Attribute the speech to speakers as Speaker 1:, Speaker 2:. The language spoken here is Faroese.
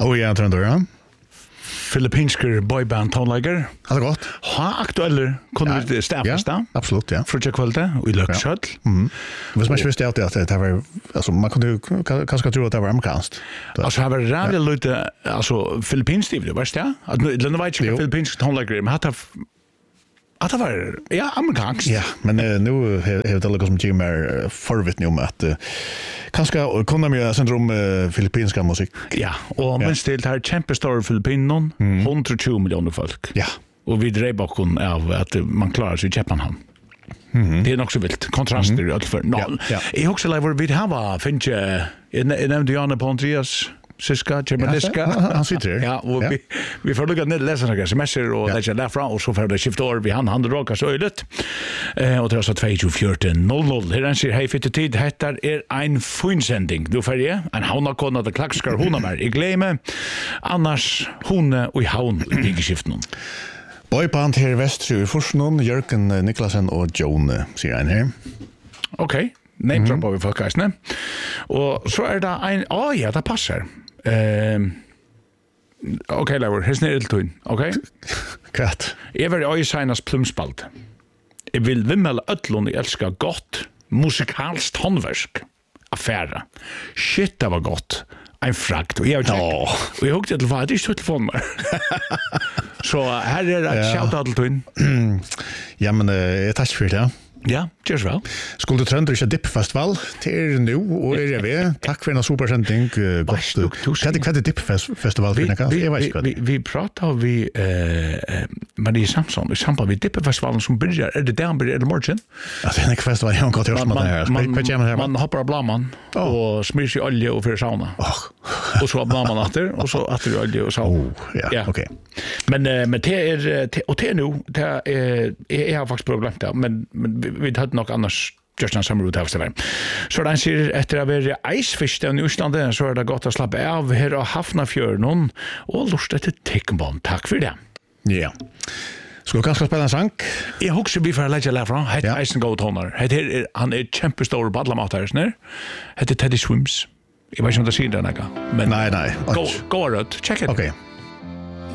Speaker 1: Ja, tror jag.
Speaker 2: Filippinsker boyband tonlager.
Speaker 1: Det gott.
Speaker 2: Ha aktueller kunde vi stäffas då?
Speaker 1: Absolut, ja.
Speaker 2: För jag kvällde och i Lökshöll.
Speaker 1: Vad man visste att det var alltså man kunde kanske tro att det var amerikanskt.
Speaker 2: Alltså här var det lite alltså Filippinskt det var det? Att det var inte Filippinsk tonlager men att det var amerikanskt.
Speaker 1: Ja, men nu har det liksom ju mer förvittning om att kanske kunde mer syndrom filippinska musik.
Speaker 2: Ja, och minst det här kämpestor Filippinon 120 miljoner folk.
Speaker 1: Ja.
Speaker 2: Och vi drev bakom av att man klarar sig i Japan. Det är nog så vilt. Kontraster i alla fall. Jag också lever vid här finns jag nämnde Janne på Andreas Siska, Germaniska.
Speaker 1: Han sitter här.
Speaker 2: Ja, och vi får lukka ner läsa några semester och läsa därifrån och så får det skifta år vi han råkar så ölet. Och det är så 22:14:00. Här anser hej för tid hettar en finsändning. Du får en haunakonna det klackskar hon mer. I glömmer annars hon och haun i skiften.
Speaker 1: Boyband här väster i Forsnon, Jörgen Niklasen och Joan säger en här.
Speaker 2: Okej. Name drop av folkesne. Och så är det en ja, det passar. Okej, Laura, here's Nilton. Okej.
Speaker 1: Kvart.
Speaker 2: Every eye signas plumspalt. Jag vill vimmela öllon I älskar gott musikalskt handverk. Affära. Shit, det var gott. En frakt. Och jag och jag hugade till vad det är så telefon mer. Så här är det shout out till
Speaker 1: Ja, men jag tackar för det.
Speaker 2: Ja, just väl.
Speaker 1: Skulle du tröndra inte dippfestival till nu och vi. Tack för en supersändning. Gott. Vad är dippfestival för något? Jag vet inte.
Speaker 2: Vi pratar vi Marie Samson i samband med dippfestivalen som börjar är det där börjar det morgon.
Speaker 1: Alltså en festival jag har gått hörs här.
Speaker 2: Man hoppar av blamman och smyr sig olja och för sauna. Och så blamman åter och så åter olja och sauna.
Speaker 1: Ja, okej.
Speaker 2: Men det är och det nu det är har faktiskt problem där men vi hade nog annars just en summer route efter. Så den ser efter att vara icefished i Island så är det gott att slappa av här och Hafnarfjörden och lust efter Tickbomb. Tack för det.
Speaker 1: Ja. Ska vi kanske spela en sång?
Speaker 2: Jag hoppas vi får lägga lära från. Het Isen Goat Honor. Het han är kämpestor badlamatare snär. Het Teddy Swims. Jag vet inte om det säger det något. Men
Speaker 1: nej.
Speaker 2: Go out. Check it.
Speaker 1: Okay.